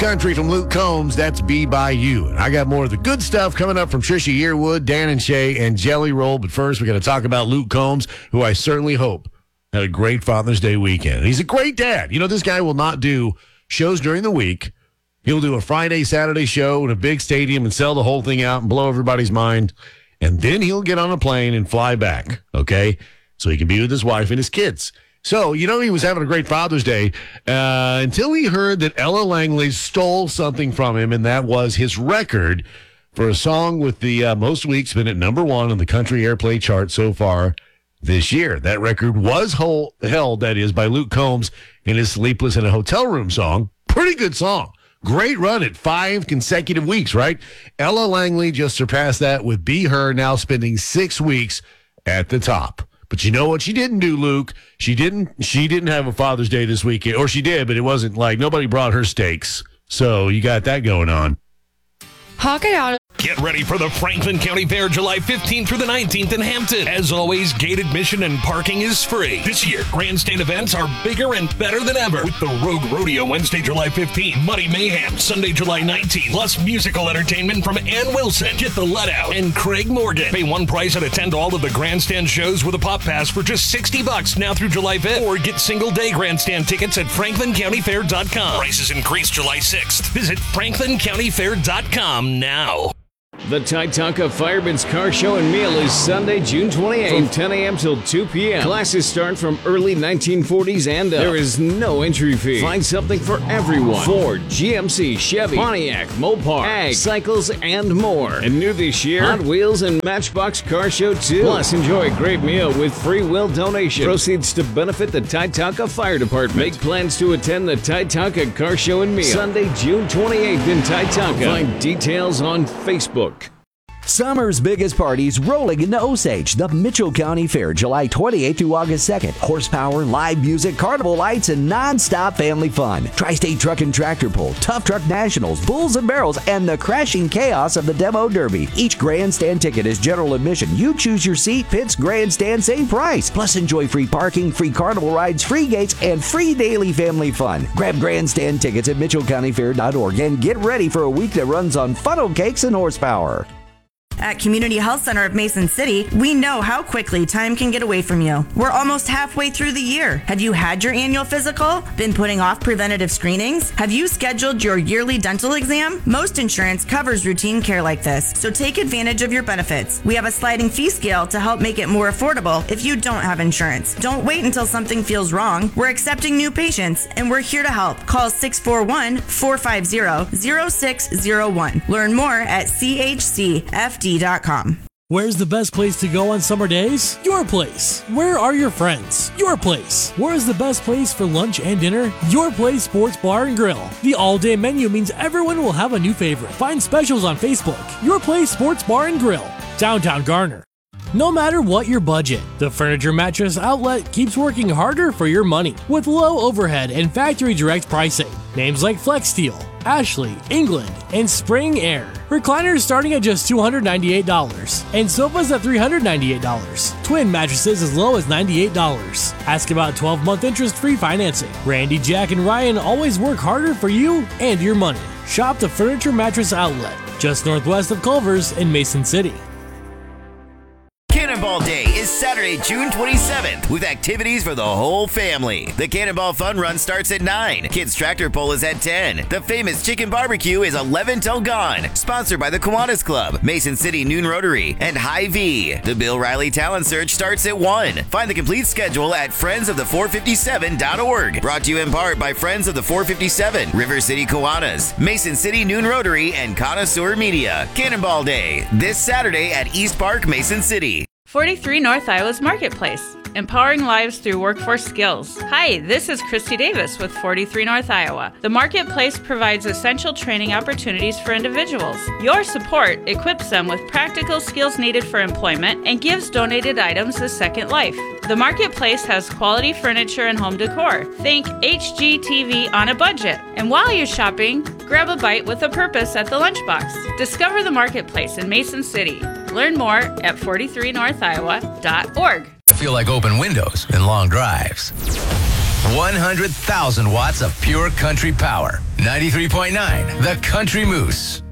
Country from Luke Combs, that's Be By You. And I got more of the good stuff coming up from Trisha Yearwood, Dan and Shay, and Jelly Roll. But first, we're going to talk about Luke Combs, who I certainly hope had a great Father's Day weekend. He's a great dad. You know, this guy will not do shows during the week. He'll do a Friday, Saturday show in a big stadium and sell the whole thing out and blow everybody's mind. And then he'll get on a plane and fly back, okay? So he can be with his wife and his kids. So, you know, he was having a great Father's Day until he heard that Ella Langley stole something from him, and that was his record for a song with the most weeks been at number one on the country airplay chart so far this year. That record was held, that is, by Luke Combs in his Sleepless in a Hotel Room song. Pretty good song. Great run at 5 consecutive weeks, right? Ella Langley just surpassed that with Be Her, now spending 6 weeks at the top. But you know what she didn't do, Luke? She didn't have a Father's Day this weekend. Or she did, but it wasn't like nobody brought her steaks. So you got that going on. Hawkeye Auto. Get ready for the Franklin County Fair July 15th through the 19th in Hampton. As always, gate admission and parking is free. This year, grandstand events are bigger and better than ever with the Rogue Rodeo Wednesday, July 15th, Muddy Mayhem Sunday, July 19th, plus musical entertainment from Ann Wilson, Get the Let Out, and Craig Morgan. Pay one price and attend all of the grandstand shows with a pop pass for just $60 now through July 5th, or get single-day grandstand tickets at franklincountyfair.com. Prices increase July 6th. Visit franklincountyfair.com now. The Titanca Fireman's Car Show and Meal is Sunday, June 28th from 10 a.m. till 2 p.m. Classes start from early 1940s and up. There is no entry fee. Find something for everyone. Ford, GMC, Chevy, Pontiac, Mopar, Ag, cycles, and more. And new this year, Hot Wheels and Matchbox Car Show 2. Plus, enjoy a great meal with free will donation. Proceeds to benefit the Titanca Fire Department. Make plans to attend the Titanca Car Show and Meal Sunday, June 28th in Titanca. Find details on Facebook. Summer's biggest parties rolling into Osage, the Mitchell County Fair, July 28th through August 2nd. Horsepower, live music, carnival lights, and non-stop family fun. Tri-State Truck and Tractor Pull, Tough Truck Nationals, Bulls and Barrels, and the crashing chaos of the Demo Derby. Each grandstand ticket is general admission. You choose your seat, pits, grandstand, same price. Plus enjoy free parking, free carnival rides, free gates, and free daily family fun. Grab grandstand tickets at mitchellcountyfair.org and get ready for a week that runs on funnel cakes and horsepower. At Community Health Center of Mason City, we know how quickly time can get away from you. We're almost halfway through the year. Have you had your annual physical? Been putting off preventative screenings? Have you scheduled your yearly dental exam? Most insurance covers routine care like this, so take advantage of your benefits. We have a sliding fee scale to help make it more affordable if you don't have insurance. Don't wait until something feels wrong. We're accepting new patients, and we're here to help. Call 641-450-0601. Learn more at chcfd.com. Where's the best place to go on summer days? Your place. Where are your friends? Your place. Where is the best place for lunch and dinner? Your Place Sports Bar and Grill. The all-day menu means everyone will have a new favorite. Find specials on Facebook. Your Place Sports Bar and Grill, downtown Garner. No matter what your budget, the Furniture Mattress Outlet keeps working harder for your money with low overhead and factory direct pricing. Names like FlexSteel, Ashley, England, and Spring Air. Recliners starting at just $298 and sofas at $398. Twin mattresses as low as $98. Ask about 12-month interest-free financing. Randy, Jack, and Ryan always work harder for you and your money. Shop the Furniture Mattress Outlet, just northwest of Culver's in Mason City. Cannonball Day is Saturday, June 27th, with activities for the whole family. The Cannonball Fun Run starts at 9. Kids Tractor Pull is at 10. The famous Chicken Barbecue is 11 till gone. Sponsored by the Kiwanis Club, Mason City Noon Rotary, and Hy-Vee. The Bill Riley Talent Search starts at 1. Find the complete schedule at friendsofthe457.org. Brought to you in part by Friends of the 457, River City Kiwanis, Mason City Noon Rotary, and Connoisseur Media. Cannonball Day, this Saturday at East Park, Mason City. 43 North Iowa's Marketplace, empowering lives through workforce skills. Hi, this is Christy Davis with 43 North Iowa. The Marketplace provides essential training opportunities for individuals. Your support equips them with practical skills needed for employment and gives donated items a second life. The Marketplace has quality furniture and home decor. Think HGTV on a budget. And while you're shopping, grab a bite with a purpose at the Lunchbox. Discover the Marketplace in Mason City. Learn more at 43northiowa.org. I feel like open windows and long drives. 100,000 watts of pure country power. 93.9, The Country Moose.